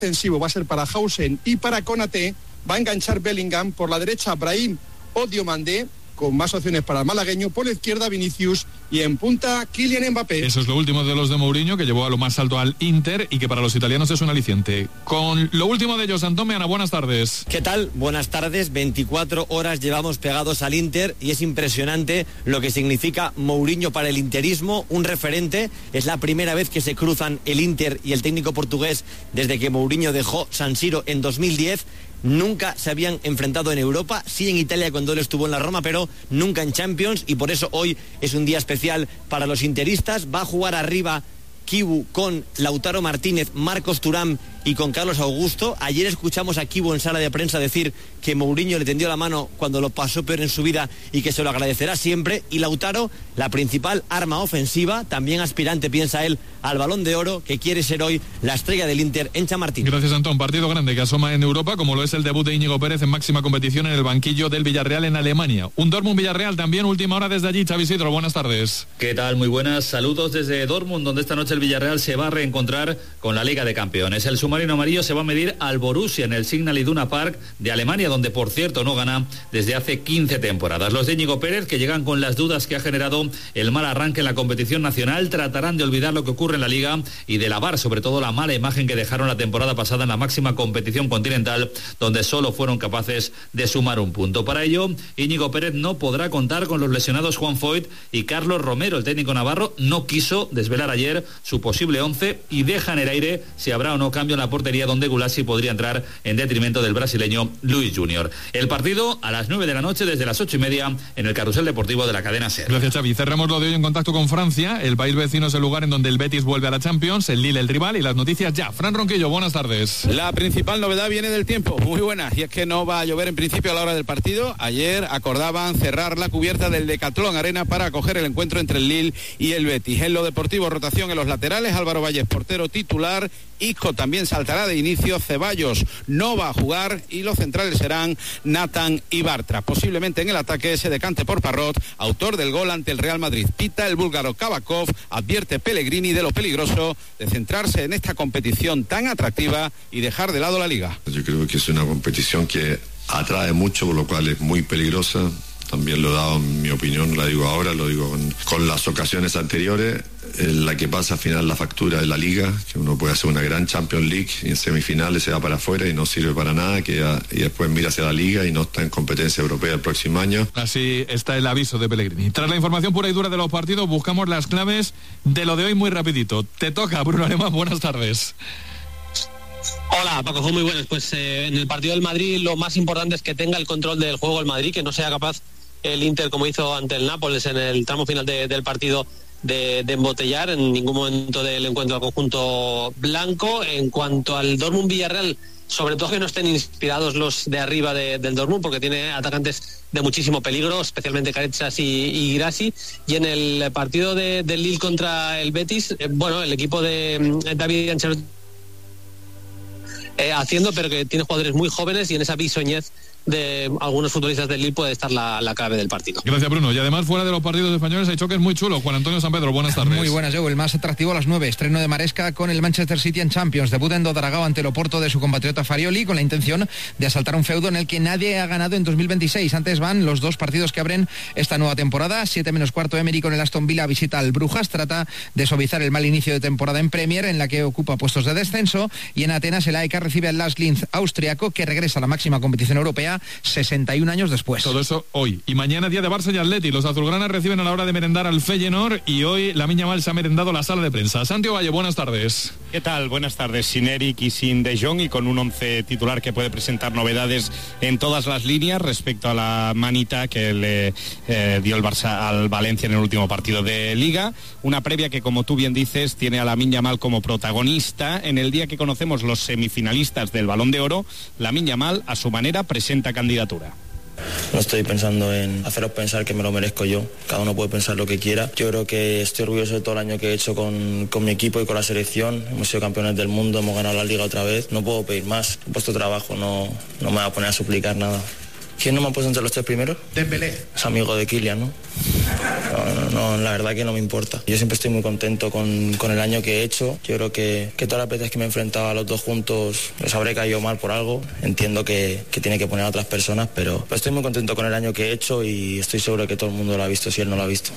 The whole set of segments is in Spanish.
defensivo va a ser para Hausen y para Konaté. Va a enganchar Bellingham, por la derecha Brahim o Diomandé, con más opciones para el malagueño, por la izquierda Vinicius y en punta Kylian Mbappé. Eso es lo último de los de Mourinho, que llevó a lo más alto al Inter y que para los italianos es un aliciente. Con lo último de ellos, Antón Meana, buenas tardes. ¿Qué tal? Buenas tardes. 24 horas llevamos pegados al Inter y es impresionante lo que significa Mourinho para el interismo, un referente. Es la primera vez que se cruzan el Inter y el técnico portugués desde que Mourinho dejó San Siro en 2010. Nunca se habían enfrentado en Europa, sí en Italia cuando él estuvo en la Roma, pero nunca en Champions, y por eso hoy es un día especial para los interistas. Va a jugar arriba Kibu con Lautaro Martínez, Marcos Thuram y con Carlos Augusto. Ayer escuchamos a Kibu en sala de prensa decir que Mourinho le tendió la mano cuando lo pasó peor en su vida y que se lo agradecerá siempre. Y Lautaro, la principal arma ofensiva, también aspirante, piensa él, al Balón de Oro, que quiere ser hoy la estrella del Inter en Chamartín. Gracias, Antón. Partido grande que asoma en Europa, como lo es el debut de Íñigo Pérez en máxima competición en el banquillo del Villarreal en Alemania. Un Dortmund-Villarreal también, última hora desde allí. Xavi Isidro, buenas tardes. ¿Qué tal? Muy buenas. Saludos desde Dortmund, donde esta noche el Villarreal se va a reencontrar con la Liga de Campeones. El submarino amarillo se va a medir al Borussia en el Signal Iduna Park de Alemania, donde por cierto no gana desde hace 15 temporadas. Los de Íñigo Pérez, que llegan con las dudas que ha generado el mal arranque en la competición nacional, tratarán de olvidar lo que ocurre en la Liga y de lavar sobre todo la mala imagen que dejaron la temporada pasada en la máxima competición continental, donde solo fueron capaces de sumar un punto. Para ello, Íñigo Pérez no podrá contar con los lesionados Juan Foyt y Carlos Romero. El técnico navarro no quiso desvelar ayer su posible 11 y deja en el aire si habrá o no cambio en la portería, donde Gulassi podría entrar en detrimento del brasileño Luis Junior. El partido a las 9 de la noche desde las 8:30 en el Carrusel Deportivo de la cadena SER. Gracias, Xavi. Cerramos lo de hoy en contacto con Francia. El país vecino es el lugar en donde el Betis vuelve a la Champions, el Lille el rival, y las noticias ya. Fran Ronquillo, buenas tardes. La principal novedad viene del tiempo, muy buena, y es que no va a llover en principio a la hora del partido. Ayer acordaban cerrar la cubierta del Decathlon Arena para acoger el encuentro entre el Lille y el Betis. En lo deportivo, rotación en los laterales, Álvaro Valles portero titular, Isco también saltará de inicio, Ceballos no va a jugar y los centrales serán Nathan y Bartra. Posiblemente en el ataque se decante por Parrot, autor del gol ante el Real Madrid. Pita el búlgaro Kabakov, advierte Pellegrini de lo peligroso de centrarse en esta competición tan atractiva y dejar de lado la Liga. Yo creo que es una competición que atrae mucho, por lo cual es muy peligrosa. También lo he dado en mi opinión, la digo ahora, lo digo con las ocasiones anteriores. La que pasa al final la factura de la Liga, que uno puede hacer una gran Champions League y en semifinales se va para afuera y no sirve para nada, y después mira hacia la Liga y no está en competencia europea el próximo año. Así está el aviso de Pellegrini. Tras la información pura y dura de los partidos, buscamos las claves de lo de hoy muy rapidito. Te toca, Bruno Alemán, buenas tardes. Hola, Paco, muy buenas. Pues en el partido del Madrid lo más importante es que tenga el control del juego el Madrid, que no sea capaz el Inter, como hizo ante el Nápoles en el tramo final del partido, de embotellar en ningún momento del encuentro al conjunto blanco. En cuanto al Dortmund-Villarreal, sobre todo que no estén inspirados los de arriba del Dortmund, porque tiene atacantes de muchísimo peligro, especialmente Caretsas y Girassi. Y en el partido del Lille contra el Betis, el equipo de David Ancelotti haciendo, pero que tiene jugadores muy jóvenes, y en esa bisoñez de algunos futbolistas del Lille puede estar la clave del partido. Gracias, Bruno. Y además, fuera de los partidos españoles hay choques muy chulos. Juan Antonio San Pedro, buenas tardes. Muy buenas, Joe. El más atractivo a las 9, estreno de Maresca con el Manchester City en Champions. Debut en Dodragao ante el Oporto de su compatriota Farioli, con la intención de asaltar un feudo en el que nadie ha ganado en 2026. Antes van los dos partidos que abren esta nueva temporada. 7:15 Emery con el Aston Villa visita al Brujas. Trata de suavizar el mal inicio de temporada en Premier, en la que ocupa puestos de descenso. Y en Atenas el AEK recibe al Last Linz austriaco, que regresa a la máxima competición europea 61 años después. Todo eso hoy. Y mañana día de Barça y Atleti. Los azulgranas reciben a la hora de merendar al Feyenoord, y hoy la Miña Mal se ha merendado la sala de prensa. Santiago Valle, buenas tardes. ¿Qué tal? Buenas tardes. Sin Eric y sin De Jong, y con un 11 titular que puede presentar novedades en todas las líneas respecto a la manita que le dio el Barça al Valencia en el último partido de Liga. Una previa que, como tú bien dices, tiene a la Miña Mal como protagonista. En el día que conocemos los semifinalistas del Balón de Oro, la Miña Mal, a su manera, presenta candidatura. No estoy pensando en haceros pensar que me lo merezco yo. Cada uno puede pensar lo que quiera. Yo creo que estoy orgulloso de todo el año que he hecho con mi equipo y con la selección. Hemos sido campeones del mundo, hemos ganado la Liga otra vez. No puedo pedir más. He puesto trabajo, no me voy a poner a suplicar nada. ¿Quién no me ha puesto entre los 3 primeros? Dembélé. Es amigo de Kylian, ¿no? No, la verdad que no me importa. Yo siempre estoy muy contento con el año que he hecho. Yo creo que todas las veces que me he enfrentado a los dos juntos les habré caído mal por algo. Entiendo que tiene que poner a otras personas, pero estoy muy contento con el año que he hecho y estoy seguro que todo el mundo lo ha visto si él no lo ha visto.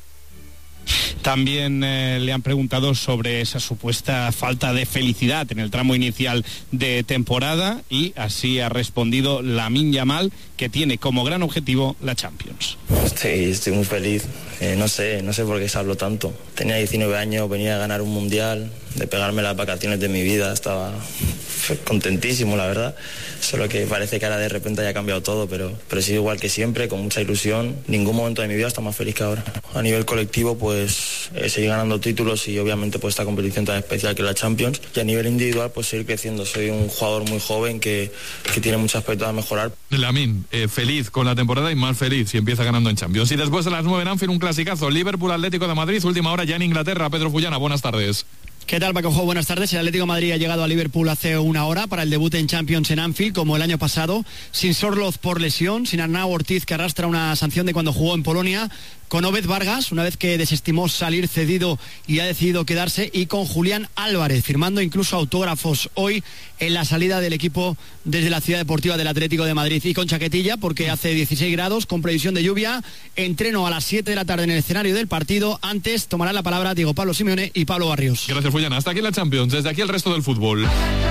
También le han preguntado sobre esa supuesta falta de felicidad en el tramo inicial de temporada y así ha respondido Lamine Yamal, que tiene como gran objetivo la Champions. Estoy muy feliz. No sé por qué se habló tanto. Tenía 19 años, venía a ganar un mundial, de pegarme las vacaciones de mi vida, estaba contentísimo, la verdad. Solo que parece que ahora de repente haya cambiado todo, pero sigo igual que siempre, con mucha ilusión. Ningún momento de mi vida está más feliz que ahora. A nivel colectivo, pues seguir ganando títulos y obviamente pues esta competición tan especial que es la Champions. Y a nivel individual, pues seguir creciendo. Soy un jugador muy joven que tiene muchos aspectos a mejorar. Lamine, feliz con la temporada y más feliz si empieza ganando en Champions. Y después de las 9 en Anfield, un clasicazo. Liverpool Atlético de Madrid, última hora ya en Inglaterra. Pedro Fullana, buenas tardes. ¿Qué tal, Paco? Buenas tardes. El Atlético de Madrid ha llegado a Liverpool hace una hora para el debut en Champions en Anfield, como el año pasado, sin Sorloth por lesión, sin Arnau Ortiz, que arrastra una sanción de cuando jugó en Polonia, con Obed Vargas, una vez que desestimó salir cedido y ha decidido quedarse, y con Julián Álvarez, firmando incluso autógrafos hoy en la salida del equipo desde la Ciudad Deportiva del Atlético de Madrid, y con chaquetilla porque hace 16 grados, con previsión de lluvia. Entreno a las 7 de la tarde en el escenario del partido. Antes tomarán la palabra Diego Pablo Simeone y Pablo Barrios. Gracias, Fullana. Hasta aquí la Champions, desde aquí el resto del fútbol.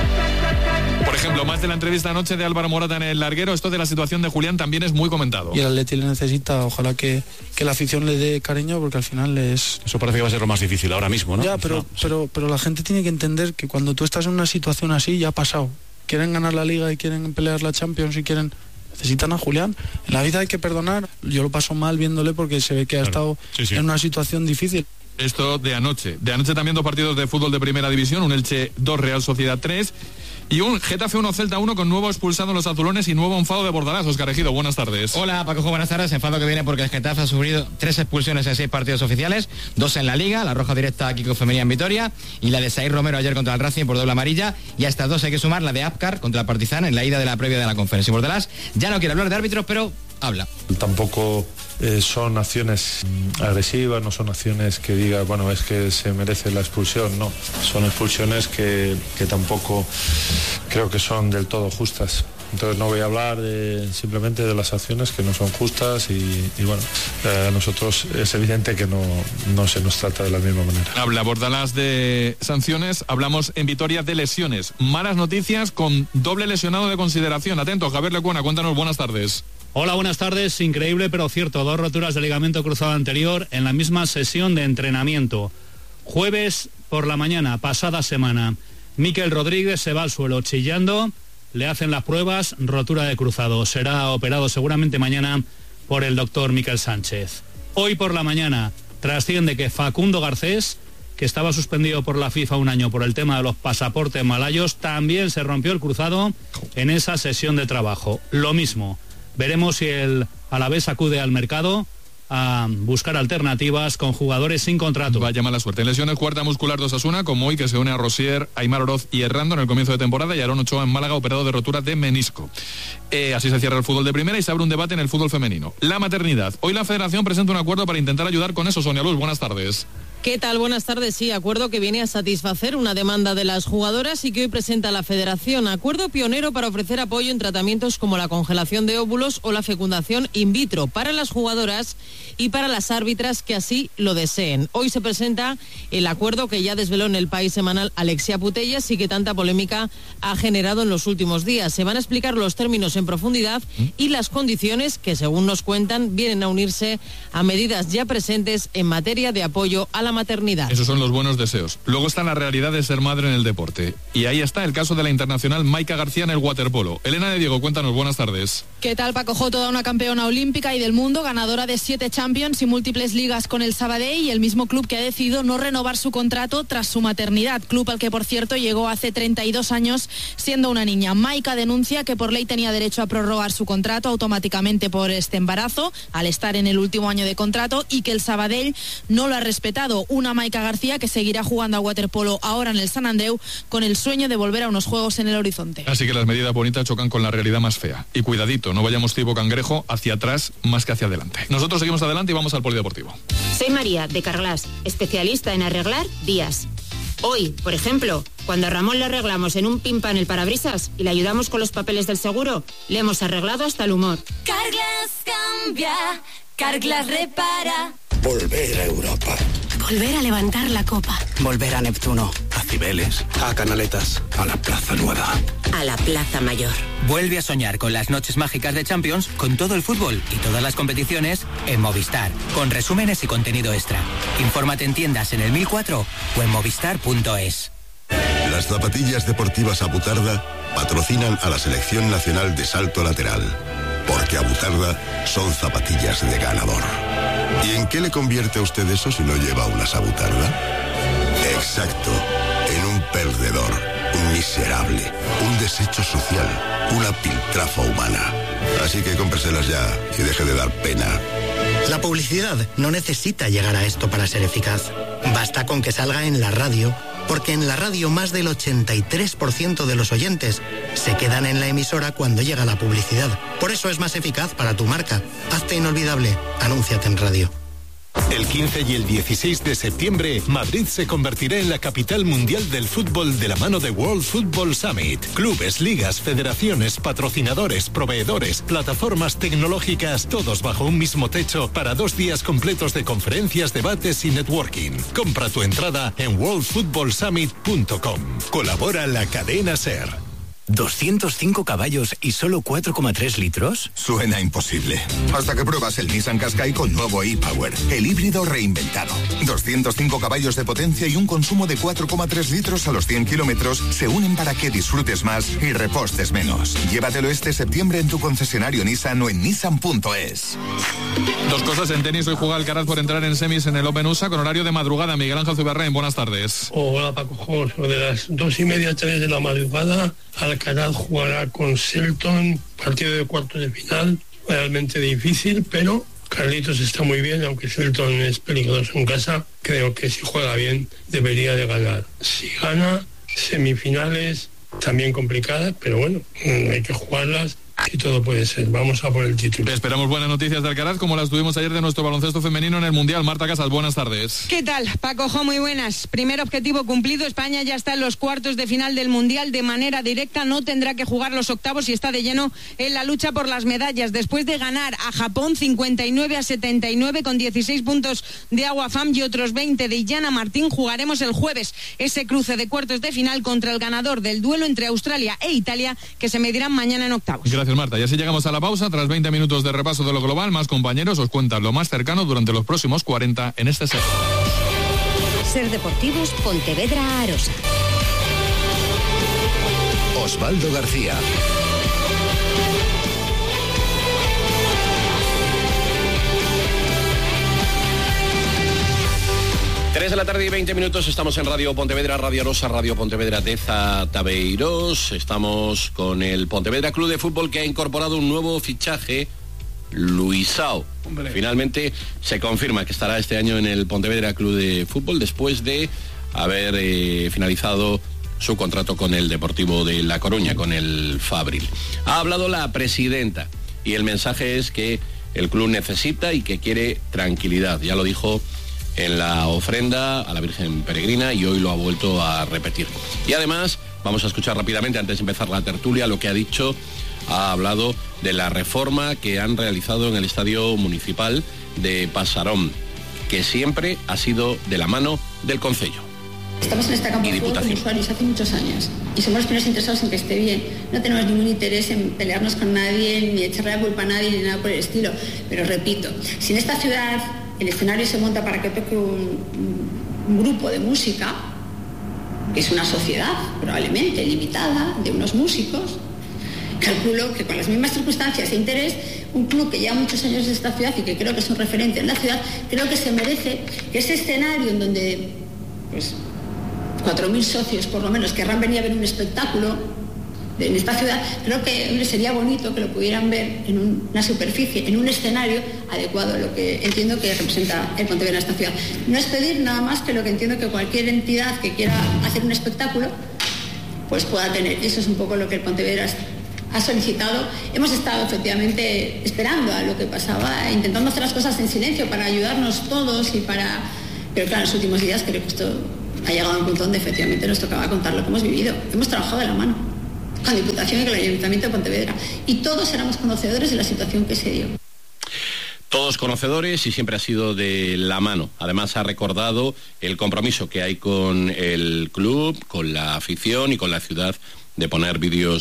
Por ejemplo, más de la entrevista anoche de Álvaro Morata en el larguero, esto de la situación de Julián también es muy comentado. Y el Atleti le necesita, ojalá que la afición le dé cariño, porque al final es... Eso parece que va a ser lo más difícil ahora mismo, ¿no? Ya, pero la gente tiene que entender que cuando tú estás en una situación así, ya ha pasado. Quieren ganar la Liga y quieren pelear la Champions y necesitan a Julián. En la vida hay que perdonar. Yo lo paso mal viéndole porque se ve que ha estado en una situación difícil. Esto de anoche. De anoche también 2 partidos de fútbol de primera división, un Elche 2, Real Sociedad 3 y un Getafe 1, Celta 1 con nuevo expulsado en los azulones y nuevo enfado de Bordalás. Óscar Ejido, buenas tardes. Hola, Paco, buenas tardes. Enfado que viene porque el Getafe ha sufrido 3 expulsiones en 6 partidos oficiales, 2 en la Liga, la roja directa a Kiko Femenía en Vitoria y la de Sair Romero ayer contra el Racing por doble amarilla, y a estas 2 hay que sumar la de Apcar contra la Partizan en la ida de la previa de la conferencia. Y Bordalás ya no quiere hablar de árbitros, pero habla. Tampoco son acciones agresivas, no son acciones que diga, bueno, es que se merece la expulsión, no. Son expulsiones que tampoco creo que son del todo justas. Entonces no voy a hablar simplemente de las acciones que no son justas y bueno, a nosotros es evidente que no se nos trata de la misma manera. Habla Bordalás de sanciones, hablamos en Vitoria de lesiones. Malas noticias con doble lesionado de consideración. Atentos, Javier Lecuona, cuéntanos, buenas tardes. Hola, buenas tardes. Increíble pero cierto, 2 roturas de ligamento cruzado anterior en la misma sesión de entrenamiento. Jueves por la mañana, pasada semana, Mikel Rodríguez se va al suelo chillando, le hacen las pruebas, rotura de cruzado. Será operado seguramente mañana por el doctor Miquel Sánchez. Hoy por la mañana trasciende que Facundo Garcés, que estaba suspendido por la FIFA un año por el tema de los pasaportes malayos, también se rompió el cruzado en esa sesión de trabajo. Lo mismo. Veremos si el Alavés acude al mercado a buscar alternativas con jugadores sin contrato. Vaya mala suerte. Lesiones, cuarta muscular de Osasuna, como hoy, que se une a Rosier, Aimar Oroz y Errando en el comienzo de temporada, y Aarón Ochoa en Málaga, operado de rotura de menisco. Así se cierra el fútbol de primera y se abre un debate en el fútbol femenino. La maternidad. Hoy la Federación presenta un acuerdo para intentar ayudar con eso. Sonia Luz, buenas tardes. ¿Qué tal? Buenas tardes. Sí, acuerdo que viene a satisfacer una demanda de las jugadoras y que hoy presenta la Federación. Acuerdo pionero para ofrecer apoyo en tratamientos como la congelación de óvulos o la fecundación in vitro para las jugadoras y para las árbitras que así lo deseen. Hoy se presenta el acuerdo que ya desveló en El País Semanal Alexia Putellas y que tanta polémica ha generado en los últimos días. Se van a explicar los términos en profundidad y las condiciones que, según nos cuentan, vienen a unirse a medidas ya presentes en materia de apoyo a la maternidad. Esos son los buenos deseos. Luego está la realidad de ser madre en el deporte. Y ahí está el caso de la internacional Maika García en el waterpolo. Elena de Diego, cuéntanos, buenas tardes. ¿Qué tal, Paco? Toda una campeona olímpica y del mundo, ganadora de 7 Champions y múltiples ligas con el Sabadell, y el mismo club que ha decidido no renovar su contrato tras su maternidad. Club al que, por cierto, llegó hace 32 años siendo una niña. Maika denuncia que por ley tenía derecho a prorrogar su contrato automáticamente por este embarazo, al estar en el último año de contrato, y que el Sabadell no lo ha respetado. lado una Maika García que seguirá jugando a waterpolo ahora en el Sant Andreu con el sueño de volver a unos juegos en el horizonte. Así que las medidas bonitas chocan con la realidad más fea. Y cuidadito, no vayamos tipo cangrejo hacia atrás más que hacia adelante. Nosotros seguimos adelante y vamos al polideportivo. Soy María, de Carglass, especialista en arreglar vías. Hoy, por ejemplo, cuando a Ramón le arreglamos en un pimpa en el parabrisas y le ayudamos con los papeles del seguro, le hemos arreglado hasta el humor. Carglass cambia, Carglass repara. Volver a Europa. Volver a levantar la copa. Volver a Neptuno. A Cibeles. A Canaletas. A la Plaza Nueva. A la Plaza Mayor. Vuelve a soñar con las noches mágicas de Champions, con todo el fútbol y todas las competiciones en Movistar, con resúmenes y contenido extra. Infórmate en tiendas en el 1004 o en movistar.es. Las zapatillas deportivas Abutarda patrocinan a la Selección Nacional de Salto Lateral, porque Abutarda son zapatillas de ganador. ¿Y en qué le convierte a usted eso si no lleva unas Abutarda? Exacto, en un perdedor, un miserable, un desecho social, una piltrafa humana. Así que cómpreselas ya y deje de dar pena. La publicidad no necesita llegar a esto para ser eficaz. Basta con que salga en la radio, porque en la radio más del 83% de los oyentes se quedan en la emisora cuando llega la publicidad. Por eso es más eficaz para tu marca. Hazte inolvidable. Anúnciate en radio. El 15 y el 16 de septiembre, Madrid se convertirá en la capital mundial del fútbol de la mano de World Football Summit. Clubes, ligas, federaciones, patrocinadores, proveedores, plataformas tecnológicas, todos bajo un mismo techo para 2 días completos de conferencias, debates y networking. Compra tu entrada en worldfootballsummit.com. Colabora la cadena SER. ¿205 caballos y solo 4,3 litros? Suena imposible. Hasta que pruebas el Nissan Qashqai con nuevo e-Power, el híbrido reinventado. 205 caballos de potencia y un consumo de 4,3 litros a los 100 kilómetros se unen para que disfrutes más y repostes menos. Llévatelo este septiembre en tu concesionario Nissan o en nissan.es. Dos cosas en tenis. Hoy juega Alcaraz por entrar en semis en el Open USA con horario de madrugada. Miguel Ángel Zuberrain, buenas tardes. Hola Paco Jorge, de las 2:30, 3 de la madrugada, Alcaraz jugará con Shelton, partido de cuartos de final, realmente difícil, pero Carlitos está muy bien, aunque Shelton es peligroso en casa, creo que si juega bien debería de ganar. Si gana, semifinales también complicadas, pero bueno, hay que jugarlas y todo puede ser. Vamos a por el título. Esperamos buenas noticias de Alcaraz, como las tuvimos ayer de nuestro baloncesto femenino en el Mundial. Marta Casas, buenas tardes. ¿Qué tal, Paco? Muy buenas. Primer objetivo cumplido. España ya está en los cuartos de final del Mundial de manera directa. No tendrá que jugar los octavos y está de lleno en la lucha por las medallas. Después de ganar a Japón 59-79 con 16 puntos de Agua Fam y otros 20 de Illana Martín, jugaremos el jueves ese cruce de cuartos de final contra el ganador del duelo entre Australia e Italia, que se medirán mañana en octavos. Gracias, Marta. Y así llegamos a la pausa. Tras 20 minutos de repaso de lo global, más compañeros os cuentan lo más cercano durante los próximos 40 en este set. Ser Deportivos, Pontevedra, Arosa. Osvaldo García. De la tarde y 20 minutos, estamos en Radio Pontevedra, Radio Rosa, Radio Pontevedra de Tabeiros. Estamos con el Pontevedra Club de Fútbol, que ha incorporado un nuevo fichaje, Luisao. Finalmente se confirma que estará este año en el Pontevedra Club de Fútbol después de haber finalizado su contrato con el Deportivo de La Coruña, con el Fabril. Ha hablado la presidenta y el mensaje es que el club necesita y que quiere tranquilidad. Ya lo dijo en la ofrenda a la Virgen Peregrina y hoy lo ha vuelto a repetir. Y además vamos a escuchar rápidamente, antes de empezar la tertulia, lo que ha dicho. Ha hablado de la reforma que han realizado en el Estadio Municipal de Pasarón, que siempre ha sido de la mano del Concello. Estamos en esta campo de juego como usuarios hace muchos años y somos los primeros interesados en que esté bien. No tenemos ningún interés en pelearnos con nadie, ni echarle la culpa a nadie, ni nada por el estilo. Pero repito, si en esta ciudad el escenario se monta para que toque un grupo de música, que es una sociedad probablemente limitada de unos músicos, calculo que con las mismas circunstancias e interés, un club que lleva muchos años en esta ciudad y que creo que es un referente en la ciudad, creo que se merece que ese escenario en donde pues 4.000 socios por lo menos querrán venir a ver un espectáculo en esta ciudad, creo que hombre, sería bonito que lo pudieran ver en una superficie, en un escenario adecuado a lo que entiendo que representa el Pontevedra en esta ciudad. No es pedir nada más que lo que entiendo que cualquier entidad que quiera hacer un espectáculo pues pueda tener. Eso es un poco lo que el Pontevedra ha solicitado. Hemos estado efectivamente esperando a lo que pasaba, intentando hacer las cosas en silencio para ayudarnos todos pero claro, en los últimos días creo que esto ha llegado a un punto donde efectivamente nos tocaba contar lo que hemos vivido. Hemos trabajado de la mano con Diputación y con el Ayuntamiento de Pontevedra y todos éramos conocedores de la situación que se dio. Todos conocedores y siempre ha sido de la mano. Además ha recordado el compromiso que hay con el club, con la afición y con la ciudad de poner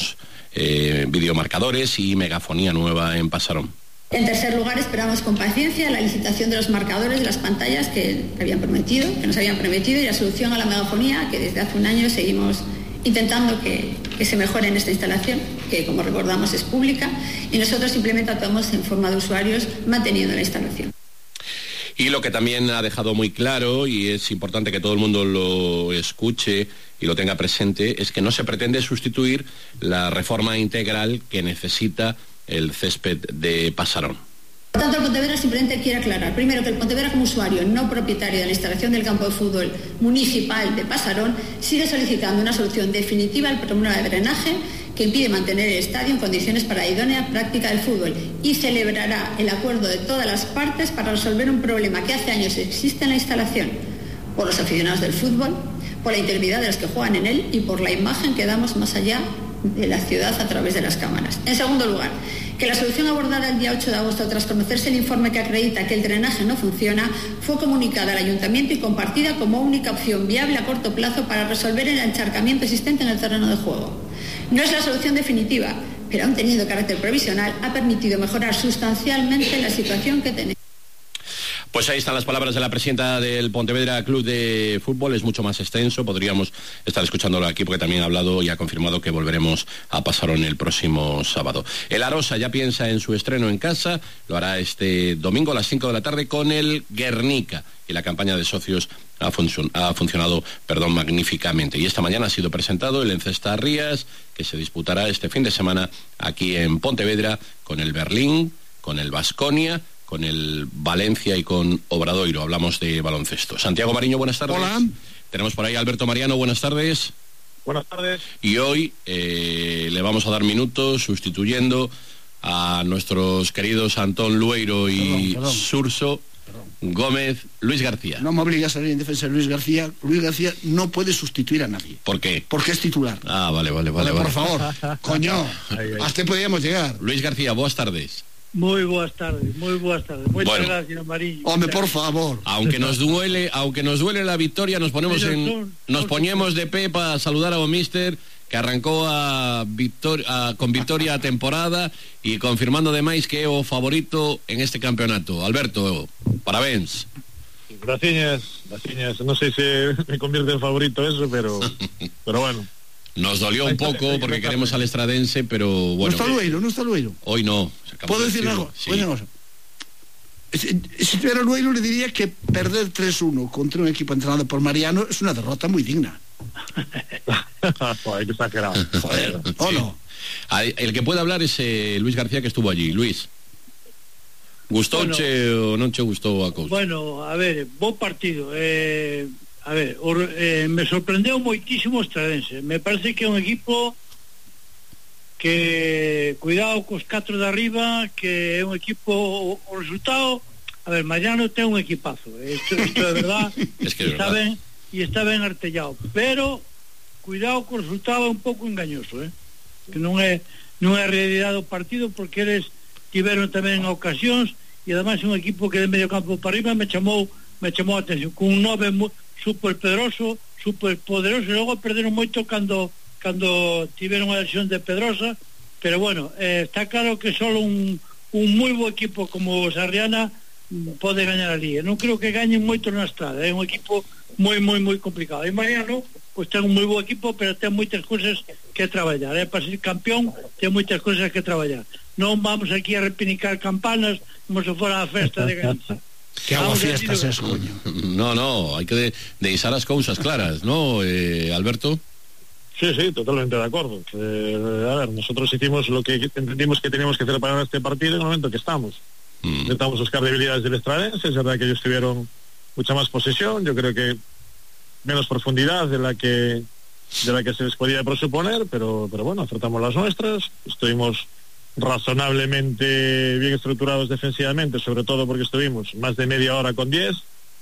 videomarcadores y megafonía nueva en Pasarón. En tercer lugar, esperamos con paciencia la licitación de los marcadores de las pantallas que nos habían prometido y la solución a la megafonía que desde hace un año seguimos intentando que se mejore en esta instalación, que como recordamos es pública, y nosotros simplemente actuamos en forma de usuarios manteniendo la instalación. Y lo que también ha dejado muy claro, y es importante que todo el mundo lo escuche y lo tenga presente, es que no se pretende sustituir la reforma integral que necesita el césped de Pasarón. Por tanto, el Pontevedra simplemente quiere aclarar, primero, que el Pontevedra como usuario no propietario de la instalación del campo de fútbol municipal de Pasarón sigue solicitando una solución definitiva al problema de drenaje que impide mantener el estadio en condiciones para la idónea práctica del fútbol y celebrará el acuerdo de todas las partes para resolver un problema que hace años existe en la instalación, por los aficionados del fútbol, por la integridad de los que juegan en él y por la imagen que damos más allá de la ciudad a través de las cámaras. En segundo lugar, que la solución abordada el día 8 de agosto tras conocerse el informe que acredita que el drenaje no funciona fue comunicada al Ayuntamiento y compartida como única opción viable a corto plazo para resolver el encharcamiento existente en el terreno de juego. No es la solución definitiva, pero aun teniendo carácter provisional ha permitido mejorar sustancialmente la situación que tenemos. Pues ahí están las palabras de la presidenta del Pontevedra Club de Fútbol. Es mucho más extenso, podríamos estar escuchándolo aquí porque también ha hablado y ha confirmado que volveremos a Pasarón el próximo sábado. El Arosa ya piensa en su estreno en casa, lo hará este domingo a las 5 de la tarde con el Guernica y la campaña de socios ha funcionado magníficamente. Y esta mañana ha sido presentado el Encesta Rías, que se disputará este fin de semana aquí en Pontevedra con el Berlín, con el Baskonia, con el Valencia y con Obradoiro. Hablamos de baloncesto. Santiago Mariño, buenas tardes. Hola. Tenemos por ahí a Alberto Mariano, buenas tardes. Buenas tardes. Y hoy le vamos a dar minutos sustituyendo a nuestros queridos Antón Lueiro y Surso Gómez, Luis García. No me obligas a salir en defensa de Luis García. Luis García no puede sustituir a nadie. ¿Por qué? Porque es titular. Ah, vale. Por favor, coño, hasta podíamos llegar. Luis García, buenas tardes. Muy buenas tardes. Muchas gracias, Marillo. Hombre, por favor. Aunque nos duele la victoria, nos ponemos de pie para saludar a un míster que arrancó con victoria a temporada y confirmando además que es o favorito en este campeonato. Alberto, parabéns. Gracias. No sé si me convierte en favorito eso, pero bueno. Nos dolió un poco porque queremos al estradense, pero bueno. No está Lueiro. Hoy no. ¿Puedo decir algo? Sí. Una cosa. Si tuviera Lueiro le diría que perder 3-1 contra un equipo entrenado por Mariano es una derrota muy digna. Joder, qué exagerado. Joder, ¿o sí. No? El que puede hablar es Luis García, que estuvo allí. Luis. ¿Gustouche o non che gustou a cousa? Bueno, a ver, buen partido. Me sorprendeu moitísimo o Estradense. Me parece que é un equipo que cuidado cos 4 de arriba, que é un equipo o resultado. A ver, Mariano ten un equipazo, isto é verdad. Es que é está ben artellado, pero cuidado co resultado, é un pouco engañoso, que non é a realidade do partido, porque eles tiveron tamén ocasións e ademais un equipo que de medio campo para arriba me chamou a atención, con un 9 super Pedroso, super poderoso, e logo perderon moito cando tiveron a lesión de Pedrosa, pero bueno, está claro que solo un moi bo equipo como o Sarriana pode gañar a Liga. Non creo que gañen moito na estrada, é un equipo moi complicado. E Mariano, pois ten un moi bo equipo, pero ten moitas cousas que traballar, para ser campeón ten moitas cousas que traballar. Non vamos aquí a repinicar campanas como se fora a festa de Galicia. Que hago fiestas es, coño. No, hai que deixar as cousas claras, ¿no, Alberto? Sí, totalmente de acuerdo. A ver, nosotros hicimos lo que entendimos que teníamos que hacer para ganar este partido en el momento que estamos. Intentamos buscar debilidades del Estradense, es verdad que ellos tuvieron mucha más posesión, yo creo que menos profundidad de la que se les podía presuponer, pero bueno, acertamos las nuestras, estuvimos razonablemente bien estructurados defensivamente, sobre todo porque estuvimos más de media hora con 10,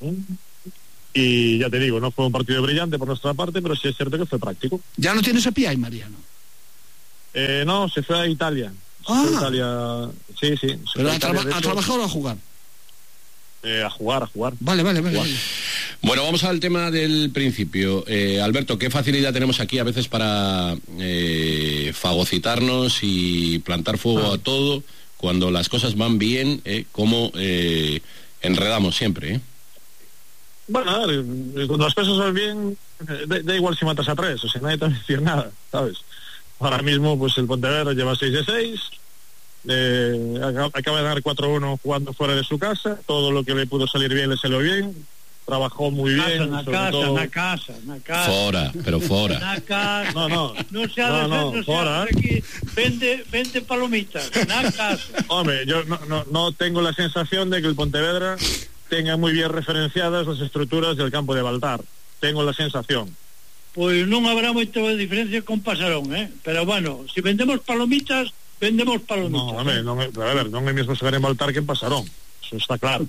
y ya te digo, no fue un partido brillante por nuestra parte, pero sí es cierto que fue práctico. ¿Ya no tienes a Piay, Mariano? No, se fue a Italia. Italia, sí. ¿Pero a trabajar o a jugar? A jugar. Vale. Bueno, vamos al tema del principio. Alberto, ¿qué facilidad tenemos aquí a veces para fagocitarnos y plantar fuego a todo cuando las cosas van bien? Como enredamos siempre, Bueno, a ver, cuando las cosas van bien, da igual si matas a 3, o sea, nadie te va a decir nada, ¿sabes? Ahora mismo, pues el Pontevedra lleva 6 de 6, acaba de ganar 4-1 jugando fuera de su casa, todo lo que le pudo salir bien le salió bien, trabajó muy bien. Na casa. Fora. Na casa. No, fora. Aquí vende palomitas, na casa. Hombre, yo no tengo la sensación de que el Pontevedra tenga muy bien referenciadas las estructuras del campo de Baltar. Tengo la sensación. Pues non habrá moita diferencia con Pasarón, pero bueno, si vendemos palomitas, vendemos palomitas. No, hombre, a ver, non é mesmo xogar en Baltar que en Pasarón, eso está claro.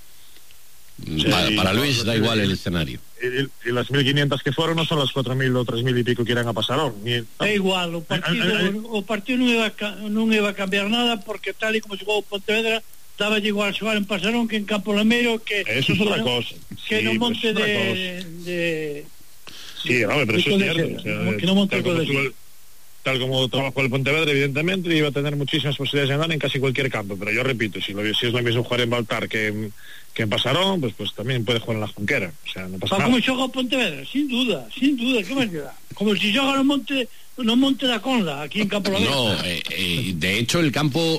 Para Luis da igual el escenario. Y las 1.500 que fueron no son las 4.000 o 3.000 y pico que irán a Pasarón. É igual, o partido non iba a cambiar nada, porque tal e como xogou o Pontevedra, daba igual xogar en Pasarón que en Campo Lameiro, que eso es otra cosa. Que no monte de sí, hombre, pero eso es cierto, o sea, que no monte tal como trabajó el Pontevedra, evidentemente iba a tener muchísimas posibilidades de ganar en casi cualquier campo, pero yo repito, si es lo mismo jugar en Baltar que en Pasarón, pues también puede jugar en la Junquera, o sea, no pasa nada. Como xoga o Pontevedra, sin duda, que máis queda? Como si xoga no monte da Conla, aquí en Campo Lameiro. No, de hecho el campo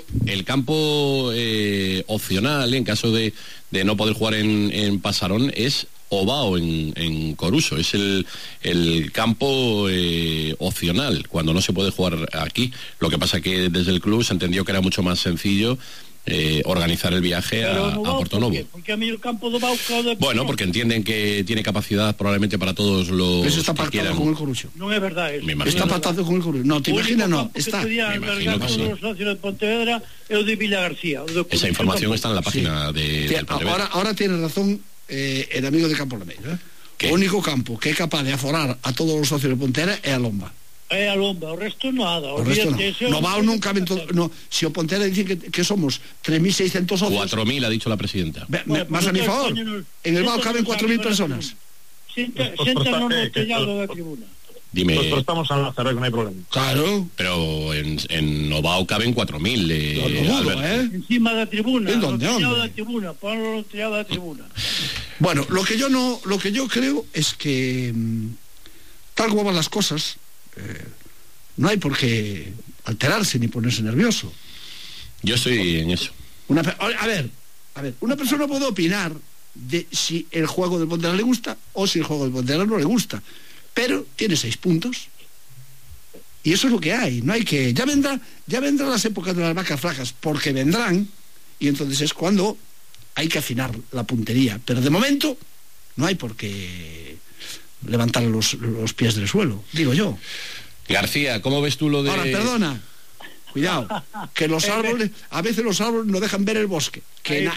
opcional, en caso de no poder jugar en Pasarón, es Ovao en Coruso, es el campo opcional cuando no se puede jugar aquí. Lo que pasa que desde el club se entendió que era mucho más sencillo organizar el viaje a Portonovo. Porque a mí el campo de Ovao, bueno, porque entienden que tiene capacidad probablemente para todos los eso está que pactado quieran. con el Coruso. No es verdad eso. Está pactado con el Coruso. No, te imaginas, no. Está. Me imagino que sí. Los socios de Pontevedra es de Villa García. Esa información está en la página del Pontevedra. Ahora tiene razón el amigo de Campo Lameiro. O único campo que é capaz de aforar a todos os socios de Pontevedra é a Lomba. É a Lomba, o resto nada. O resto no va nunca. Si o Pontevedra dice que somos 3.600 socios, 4.000 ha dicho la presidenta. Más a mi favor, en el BAO caben 4.000 personas. Siéntanos no tellado da tribuna. Dime. Nosotros estamos en Lázaro, que no hay problema. Claro. Pero en Ovao caben 4.000. Encima da tribuna. ¿En dónde? Ponlo tellado da tribuna. Bueno, lo que yo creo es que tal como van las cosas, no hay por qué alterarse ni ponerse nervioso. Yo estoy en eso. A ver, una persona puede opinar de si el juego del Pontevedra le gusta o si el juego del Pontevedra no le gusta, pero tiene 6 puntos y eso es lo que hay. No hay que ya vendrán las épocas de las vacas flacas, porque vendrán, y entonces es cuando hay que afinar la puntería, pero de momento no hay por qué levantar los pies del suelo, digo yo. García, ¿cómo ves tú lo de...? Ahora, perdona, cuidado, que los árboles, a veces los árboles no dejan ver el bosque. Que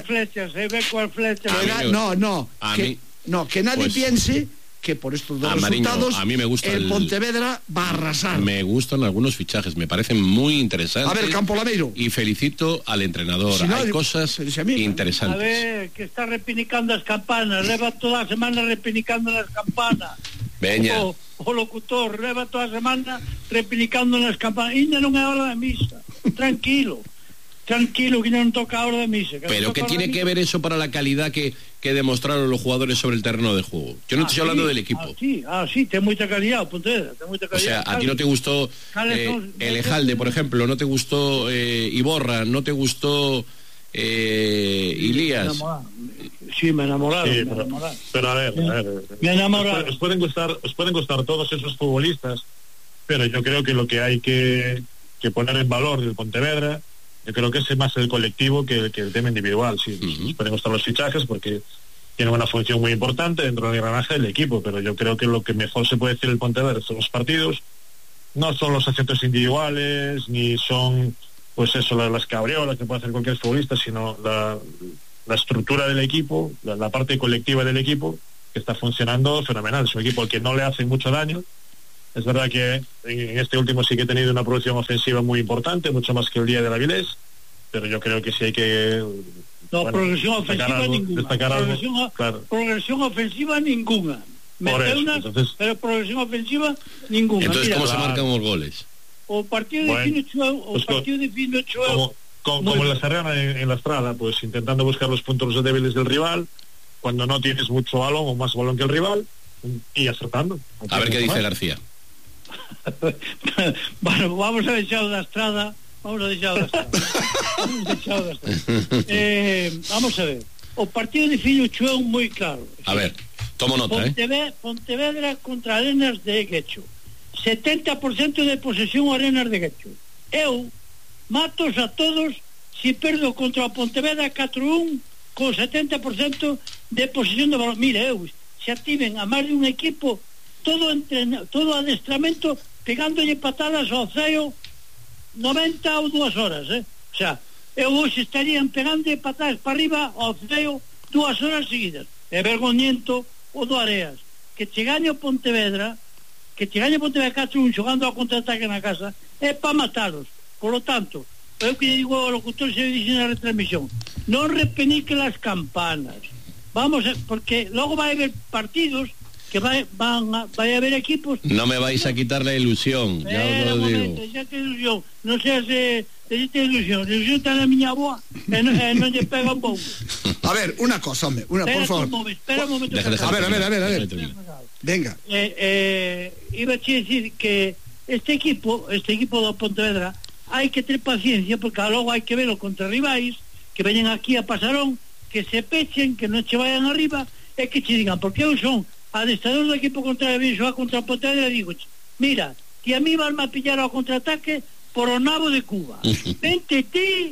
nadie piense que por estos dos resultados a mí me gusta el Pontevedra va a arrasar. Me gustan algunos fichajes, me parecen muy interesantes. A ver, Campo Lameiro. Y felicito al entrenador. Si no, hay cosas interesantes. A ver, que está repinicando las campanas, lleva toda la semana repinicando las campanas. Veña. O locutor, lleva toda la semana repinicando las campanas. Y no es hora de misa. Tranquilo, que no toca hora de misa. Pero ¿qué tiene que ver eso para la calidad que demostraron los jugadores sobre el terreno de juego? Yo no estoy hablando del equipo. Sí, tiene mucha calidad, Pontevedra, O sea, a ti no te gustó Elejalde, por ejemplo, no te gustó Iborra, no te gustó Ilías. Sí, me enamoraron. Sí, pero a ver, me enamoraron. Os pueden gustar todos esos futbolistas, pero yo creo que lo que hay que poner en valor del Pontevedra, yo creo que es más el colectivo que el tema individual. Sí, os pueden gustar los fichajes porque tienen una función muy importante dentro del engranaje del equipo, pero yo creo que lo que mejor se puede decir el Pontevedra son los partidos, no son los aciertos individuales, ni son, pues eso, las cabriolas que puede hacer cualquier futbolista, sino la estructura del equipo, la parte colectiva del equipo, que está funcionando fenomenal. Es un equipo al que no le hace mucho daño. Es verdad que en este último sí que he tenido una producción ofensiva muy importante, mucho más que el día de la Vilés, pero yo creo que sí hay que... No, progresión ofensiva ninguna. Progresión ofensiva ninguna. Pero progresión ofensiva ninguna. Entonces, ¿cómo se marcan los goles? O partido de fin de Chueu, como la Sarriana en la Estrada, pues intentando buscar los puntos débiles del rival, cuando no tienes mucho balón o más balón que el rival, y acertando. A ver qué dice García. Bueno, vamos a deixar la Estrada. Vamos a ver. O partido de fin de Chueu moi claro. A ver, tomo nota, Pontevedra contra Arenas de Guecho. 70% de posesión Arenas de Guecho. Eu matos a todos si perdo contra a Pontevedra 4-1 con 70% de posesión de balón. Mire, eu se activen a máis de un equipo todo adestramento pegándolle patadas ao ceo 90 ou 2 horas, O sea, eu hoxe estarían pegando patadas para arriba ao ceo 2 horas seguidas. É vergoñento o do Areas que che gaña o Pontevedra 4-1 xogando ao contraataque na casa, é para matalos. Por lo tanto, eu que digo ao locutor, se dixe na retransmisión, non repenique las campanas, porque logo vai haber partidos que vai haber equipos. No me vais a quitar la ilusión, ya os lo digo. Ya te ilusión, non seas te ilusión está na miña boa e non lle pega un pouco. A ver, una cosa, hombre, por favor. Espera un momento. A ver. Venga. Iba a decir que este equipo do Pontevedra hai que ter paciencia, porque logo hai que verlo contra rivais que veñen aquí a Pasarón, que se pechen, que non che vayan arriba e que che digan, porque eu son adestrador do equipo contrario, a contra o Pontevedra, digo, mira, que a mí van a pillar ao contraataque por o nabo de Cuba. Vente ti,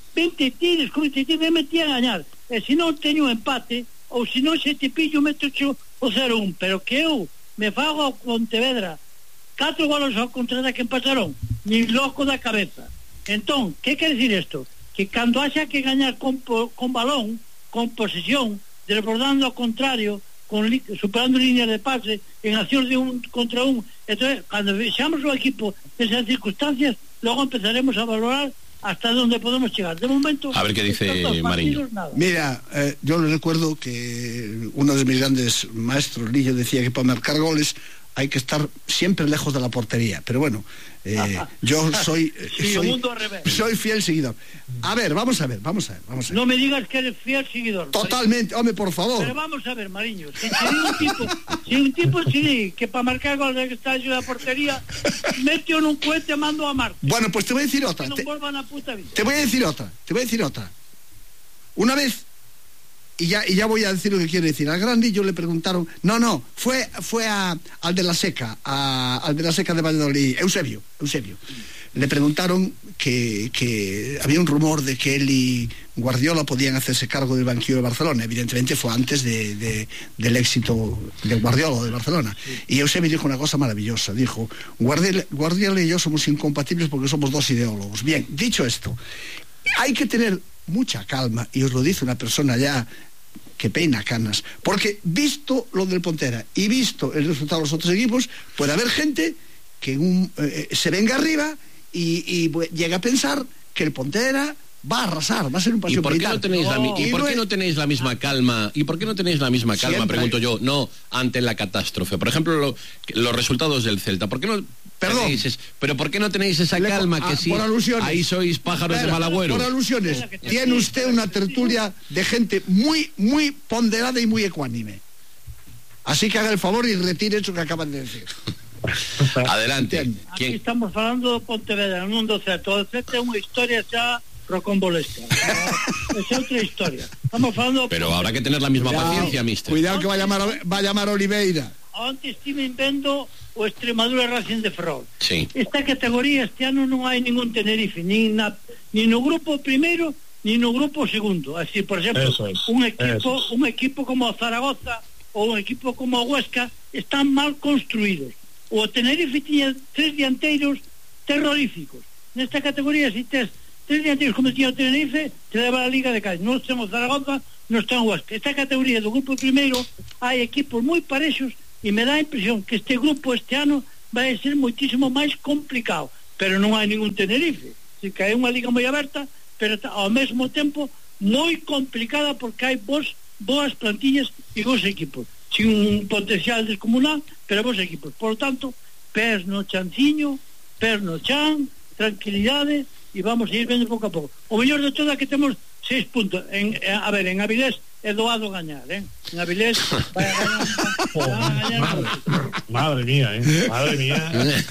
veme ti a gañar. E se non teño empate, ou se non se te pillo, meto o 0-1, pero que eu me fago ao Pontevedra 4 golos ao contraataque en Pasarón, ni loco da cabeza. Entón, que quer decir isto? Que cando haxa que gañar con balón, con posesión, desbordando ao contrario, superando líneas de pase en accións de 1 contra 1, entonces, cando vexamos o equipo nesas circunstancias, logo empezaremos a valorar hasta donde podemos llegar. De momento, a ver qué dice Mariño. Mira, yo le recuerdo que uno de mis grandes maestros, Lillo, decía que para marcar goles hay que estar siempre lejos de la portería, pero bueno, yo soy fiel seguidor. A ver, vamos a ver. No me digas que eres fiel seguidor. Totalmente, hombre, por favor. Pero vamos a ver, Mariño, si un tipo que para marcar goles que está en la portería, mete en un cohete, mando a Marte. Bueno, pues te voy a decir otra. Te voy a decir otra. Una vez, y ya voy a decir lo que quiero decir, al gran Lillo le preguntaron, fue al de la Seca, al de la Seca de Valladolid, Eusebio, le preguntaron que había un rumor de que él y Guardiola podían hacerse cargo del banquillo de Barcelona. Evidentemente fue antes del éxito de Guardiola de Barcelona. Y Eusebio dijo una cosa maravillosa, dijo, Guardiola y yo somos incompatibles porque somos dos ideólogos. Bien, dicho esto, hay que tener mucha calma, y os lo dice una persona ya que peina canas, porque visto lo del Pontevedra y visto el resultado de los otros equipos, puede haber gente que se venga arriba y llega a pensar que el Pontevedra va a arrasar, va a ser un paseo militar. ¿Y por qué no tenéis la misma calma? ¿Y por qué no tenéis la misma calma, siempre, pregunto yo, no ante la catástrofe? Por ejemplo, los resultados del Celta. ¿Por qué no pero ¿por qué no tenéis esa calma que sí? Ahí sois pájaros de mal agüero. Por alusiones. Tiene usted una tertulia de gente muy, muy ponderada y muy ecuánime. Así que haga el favor y retire eso que acaban de decir. Adelante. Aquí estamos falando de Pontevedra, non do Celta. O Celta é unha historia xa rocambolesca. Es otra historia. Estamos falando... Pero habrá que tener la misma paciencia, mister. Cuidado que va a llamar Oliveira. Antes estive vendo o Extremadura Racing de Ferrol. Sí. Esta categoría este ano non hai ningún Tenerife, ni no grupo primeiro, ni no grupo segundo. Así, por exemplo, un equipo como o Zaragoza ou un equipo como o Huesca están mal construídos. O Tenerife tiña 3 dianteiros terroríficos. Nesta categoría, si tes 3 dianteiros como tiña o Tenerife, te leva a Liga de Cádiz. Non temos Zaragoza, non está o Huesca. Esta categoría do grupo primeiro hai equipos moi parexos. E me dá a impresión que este grupo este ano vai ser moitísimo máis complicado, pero non hai ningún Tenerife, así que hai unha liga moi aberta, pero ao mesmo tempo moi complicada, porque hai boas plantillas e bons equipos, sin un potencial descomunal, pero bons equipos. Por lo tanto, pés no chanciño, pés no chan, tranquilidade, e vamos a ir vendo pouco a pouco. O mellor de todo é que temos 6 puntos. En Avilés é doado gañar, En Avilés vai a gañar. Madre mía, Madre mía.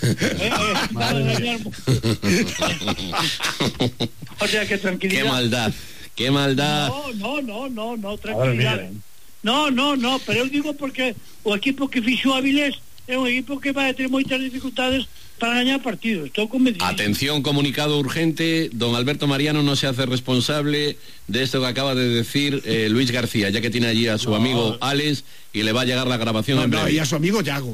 O sea que tranquilidad. Qué maldad. No, tranquilidad. No, pero eu digo porque o equipo que fixo Avilés é un equipo que vai a ter moitas dificultades para gañar partidos. Estou convencido. Atención, comunicado urgente. Don Alberto Mariano no se hace responsable de esto que acaba de decir Luis García, ya que tiene allí a su amigo Alex y le va a llegar la grabación en breve. Y a su amigo Yago.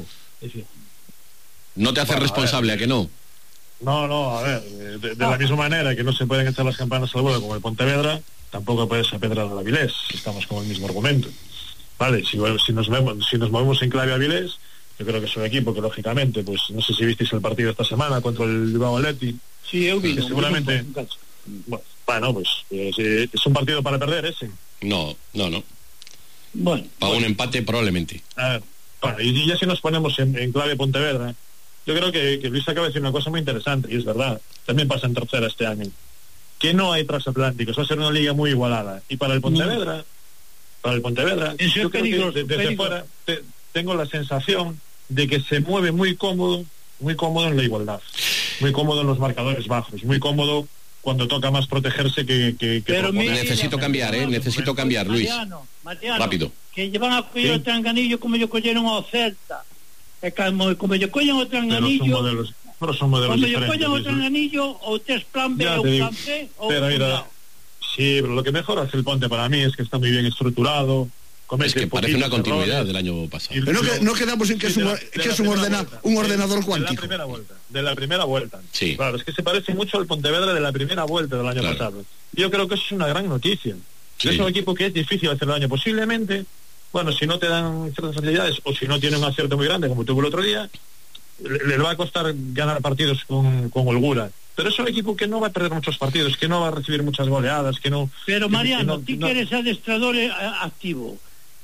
No te haces responsable, ¿a que no? No, a ver, de la misma manera que no se pueden echar las campanas al vuelo como el Pontevedra, tampoco puedes apedrar al Avilés. Estamos con el mismo argumento. Vale, si nos movemos en clave Avilés, yo creo que es un equipo que lógicamente, pues no sé si visteis el partido esta semana contra el Bilbao Athletic. Sí, eu vi. Seguramente. Bueno, pues es un partido para perder ese. No. Bueno. Para un empate probablemente. A ver, bueno, y ya si nos ponemos en clave Pontevedra, yo creo que Luis acaba de decir una cosa muy interesante, y es verdad. También pasa en tercera este año. Que no hay transatlánticos, va a ser una liga muy igualada. Y para el Pontevedra, yo creo que desde fuera tengo la sensación de que se mueve muy cómodo en la igualdad, muy cómodo en los marcadores bajos, muy cómodo cuando toca más protegerse que pero necesito cambiar, necesito cambiar, Luis. Mariano, rápido. Que llevan a coger o Tranganillo como yo colleron ao Celta. E como yo collen o Tranganillo, pero son modelos cuando diferentes. yo collen o Tranganillo, ou tes plan B ou plan C, ou pero mira, sí, pero lo que mejor hace el Ponte para mí es que está muy bien estructurado. Es que parece una continuidad del año pasado. Pero no quedamos en que es un ordenador cuántico. De la primera vuelta. Sí. Claro, es que se parece mucho al Pontevedra de la primera vuelta del año pasado. Yo creo que eso es una gran noticia. Sí. Es un equipo que es difícil hacer daño. Posiblemente, bueno, si no te dan ciertas facilidades o si no tiene un acierto muy grande como tuvo el otro día, le va a costar ganar partidos con holgura. Pero es un equipo que no va a perder muchos partidos, que no va a recibir muchas goleadas, que no... Pero Mariano, ti que eres adestrador activo,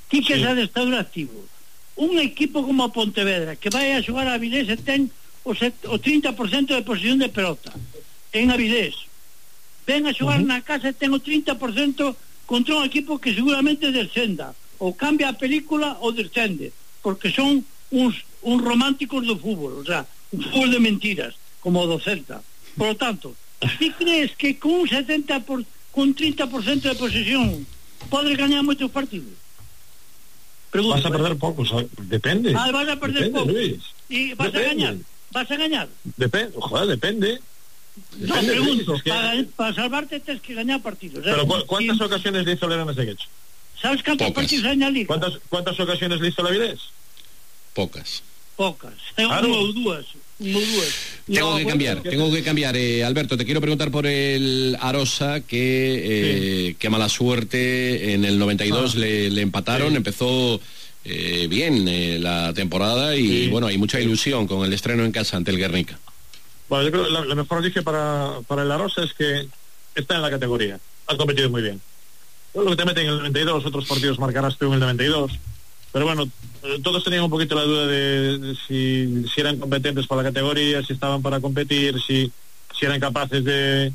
un equipo como Pontevedra que vai a xogar a Avilés e ten o 30% de posesión de pelota en Avilés, ven a xogar na casa e ten o 30% contra un equipo que seguramente descenda, ou cambia a película ou descende, porque son uns románticos do fútbol, o sea, un fútbol de mentiras como o do Celta. Por lo tanto, ti crees que con 30% de posesión podes gañar moitos partidos? Vas a perder pocos, depende. Vas a perder pocos. ¿Y vas a ganar? Depende. No, pregunto, para salvarte tienes que ganar partidos. Pero ¿cuántas ocasiones le hizo el Leganés de Guecho? ¿Sabes cuántos partidos hay en la liga? ¿Cuántas ocasiones le hizo el Avilés? Pocas. Claro. Uno o dos. Tengo que cambiar. Alberto, te quiero preguntar por el Arosa, que qué mala suerte. En el 92 le empataron, empezó bien la temporada y bueno, hay mucha ilusión con el estreno en casa ante el Guernica. Bueno, yo creo que la mejor noticia para el Arosa es que está en la categoría, ha competido muy bien. Lo que te meten en el 92, otros partidos marcarás tú en el 92. Pero bueno, todos tenían un poquito la duda de si eran competentes para la categoría, si estaban para competir, si eran capaces de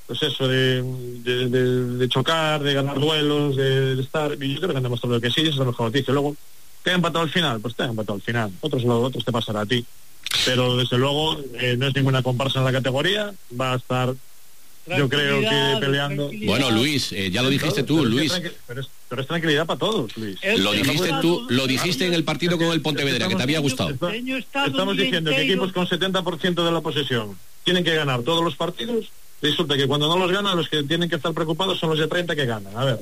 chocar, de ganar duelos, de estar. Y yo creo que han demostrado que sí, esa es la mejor noticia. Luego, ¿te han empatado al final? Pues te han empatado al final. Otros te pasará a ti. Pero desde luego no es ninguna comparsa en la categoría, va a estar Yo creo que peleando... Bueno, Luis, ya lo dijiste tú, Luis. Pero es tranquilidad para todos, Luis. Lo dijiste tú, lo dijiste en el partido con el Pontevedra, que te había gustado. Estamos diciendo que equipos con 70% de la posesión tienen que ganar todos los partidos. Resulta que cuando no los ganan, los que tienen que estar preocupados son los de 30 que ganan. A ver...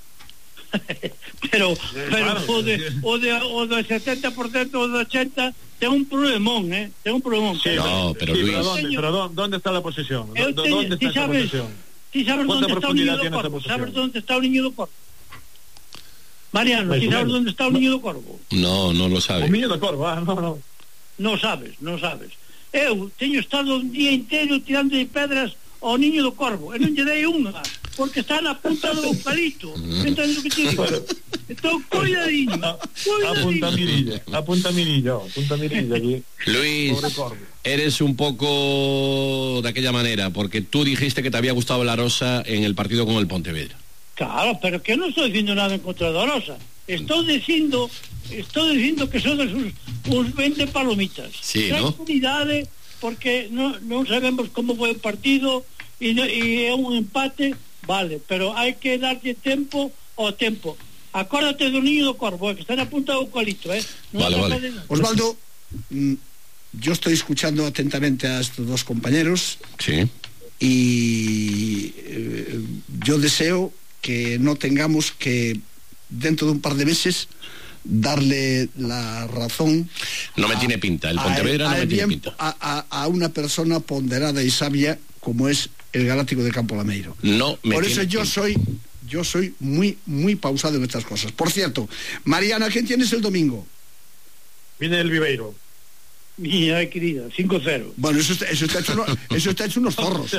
pero o de 70% o de 80 tengo un problemón, tengo un problemón. Sí, no, pero Luis, pero ¿dónde está la posesión? ¿Dónde está esa posesión? ¿Sí sabes dónde está un niño de corvo? ¿Sabes dónde está un niño de corvo? Mariano, ¿sí sabes dónde está un niño de corvo? No lo sabe. Un niño de corvo, no. No sabes. Eu teño estado un día inteiro tirando de pedras ao niño do corvo, e non lle dei unha, porque está na punta do palito. Entendo o que te digo? Entón, cuidadinho. Apunta mirilla aquí. Luis, eres un poco de aquella manera, porque tú dijiste que te había gustado la Rosa en el partido con el Pontevedra. Claro, pero que non estou dicindo nada en contra da Rosa. Estou dicindo que son uns 20 palomitas. Sí, ¿no? Tranquilidade, porque non sabemos como foi o partido e é un empate, vale, pero hai que darlle tempo ao tempo. Acórdate do niño do corvo, que está na punta do eucalipto, Vale. Osvaldo, yo estoy escuchando atentamente a estos dos compañeros. Sí. Y yo deseo que no tengamos que dentro de un par de meses darle la razón. No me tiene pinta, el Pontevedra no me tiene pinta. A una persona ponderada y sabia como es el Galáctico de Campo Lameiro. Por eso yo soy muy, muy pausado en estas cosas. Por cierto, Mariana, ¿quién tienes el domingo? Viene el Viveiro. Mía querida, 5-0. Bueno, eso está hecho unos zorros.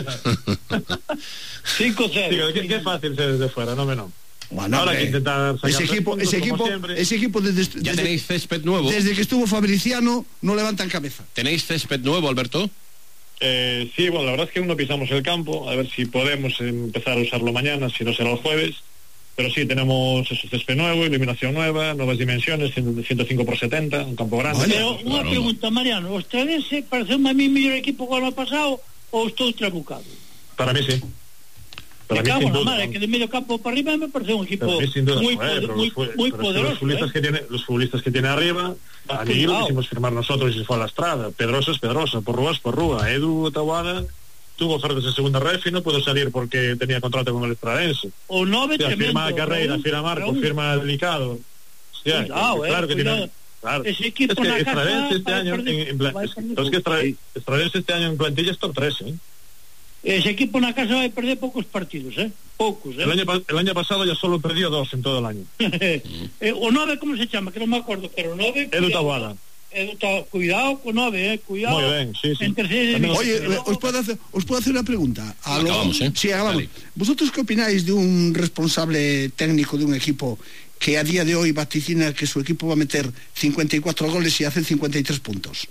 5-0. Qué fácil ser desde fuera, no. Bueno, ahora hay que intentar sacar ese equipo ya tenéis césped nuevo. Desde que estuvo Fabriciano no levantan cabeza. ¿Tenéis césped nuevo, Alberto? Sí, bueno, la verdad es que aún no pisamos el campo, a ver si podemos empezar a usarlo mañana, si no será el jueves. Pero sí, tenemos césped nuevo, iluminación nueva, nuevas dimensiones, 105x70, un campo grande. Pero unha pregunta, Mariano, o Estredense parece a mí mellor equipo que o ano pasado ou estou trabucado? Para mí sí. Me cago na madre, que de medio campo para arriba me parece un equipo muy poderoso. Los futbolistas que tiene arriba, a mí lo quisimos firmar nosotros y se fue a la Estrada. Pedrosa es Pedrosa, Porrúa es Porrúa. Edu Taboada tuvo ofertas de segunda ref y no pudo salir porque tenía contrato con el Estradense. O 9 firma Carreira, firma Marco, firma Delicado. Claro que tiene... Claro. Ese equipo es que Estradense este año Estradense este año en plantilla es top 3, Ese equipo na casa vai perder poucos partidos, poucos. El año pasado ya solo perdió 2 en todo el año. O 9, ¿cómo se llama? Que non me acuerdo, pero 9... Edu Taboada. Cuidado con 9, cuidado. Muy bien, sí. Oye, os puedo hacer una pregunta. Acabamos. Sí, acabamos. ¿Vosotros qué opináis de un responsable técnico de un equipo que a día de hoy vaticina que su equipo va a meter 54 goles y hace 53 puntos?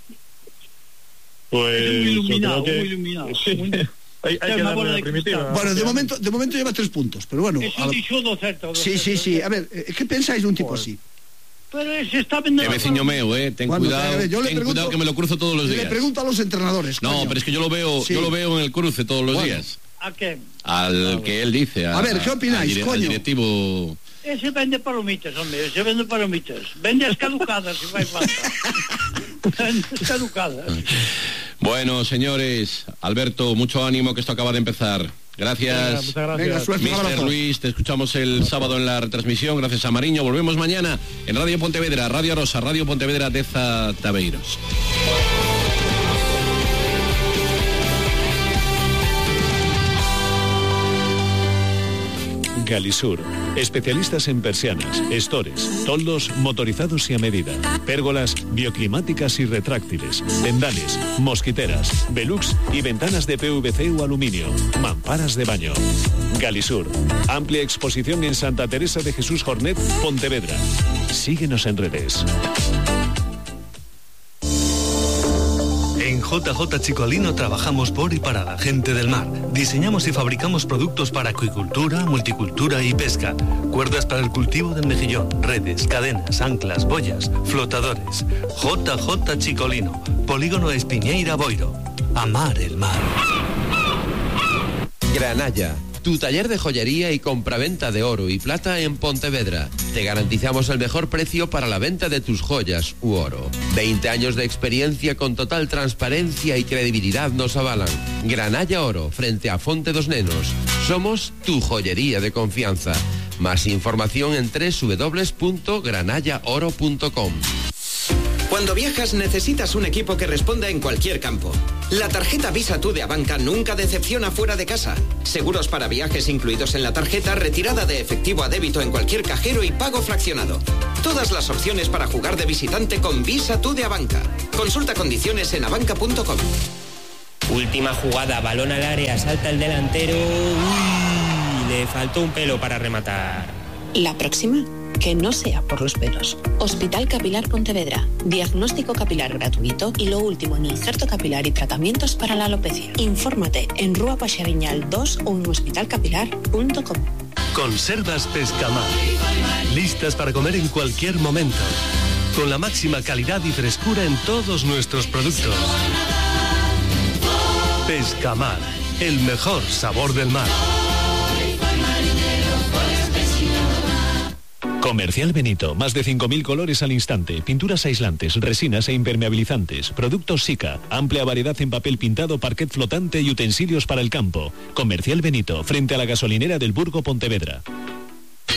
Pues muy iluminado. Sí. Hay que darle la primitiva. Bueno, de momento lleva 3 puntos, pero bueno. Es un dixudo certo. Sí. A ver, ¿qué pensáis de un tipo así? Pero se está vendiendo. Qué vecino mío, ten cuidado que me lo cruzo todos los días. Le pregunto a los entrenadores. No, pero es que yo lo veo en el cruce todos los días. ¿A qué? Al que él dice. A ver, ¿qué opináis, coño? Al directivo. Ese vende palomitas, hombre, Vende as caducadas, si fai falta. Caducadas. Bueno, señores, Alberto, mucho ánimo, que esto acaba de empezar. Gracias. Venga, suerte. Mister Luis, te escuchamos el sábado en la retransmisión. Gracias a Mariño. Volvemos mañana en Radio Pontevedra, Radio Rosa, Radio Pontevedra Deza Tabeiros. Galisur, especialistas en persianas, estores, toldos motorizados y a medida, pérgolas bioclimáticas y retráctiles, vendales, mosquiteras, velux y ventanas de PVC o aluminio, mamparas de baño. Galisur, amplia exposición en Santa Teresa de Jesús Jornet, Pontevedra. Síguenos en redes. En JJ Chicolino trabajamos por y para la gente del mar. Diseñamos y fabricamos productos para acuicultura, multicultura y pesca. Cuerdas para el cultivo del mejillón, redes, cadenas, anclas, boyas, flotadores. JJ Chicolino, Polígono Espiñeira Boiro. Amar el mar. Granalla, tu taller de joyería y compraventa de oro y plata en Pontevedra. Te garantizamos el mejor precio para la venta de tus joyas u oro. 20 años de experiencia con total transparencia y credibilidad nos avalan. Granalla Oro, frente a Fonte dos Nenos. Somos tu joyería de confianza. Más información en www.granallaoro.com. Cuando viajas necesitas un equipo que responda en cualquier campo. La tarjeta Visa Tu de Abanca nunca decepciona fuera de casa. Seguros para viajes incluidos en la tarjeta, retirada de efectivo a débito en cualquier cajero y pago fraccionado. Todas las opciones para jugar de visitante con Visa Tu de Abanca. Consulta condiciones en abanca.com. Última jugada, balón al área, salta el delantero. Uy, le faltó un pelo para rematar. La próxima, que no sea por los pelos. Hospital Capilar Pontevedra. Diagnóstico capilar gratuito y lo último en injerto capilar y tratamientos para la alopecia. Infórmate en Rúa Paxariñal 2 o en hospitalcapilar.com. Conservas Pescamar. Listas para comer en cualquier momento. Con la máxima calidad y frescura en todos nuestros productos. Pescamar. El mejor sabor del mar. Comercial Benito, más de 5.000 colores al instante, pinturas aislantes, resinas e impermeabilizantes, productos Sika, amplia variedad en papel pintado, parquet flotante y utensilios para el campo. Comercial Benito, frente a la gasolinera del Burgo Pontevedra.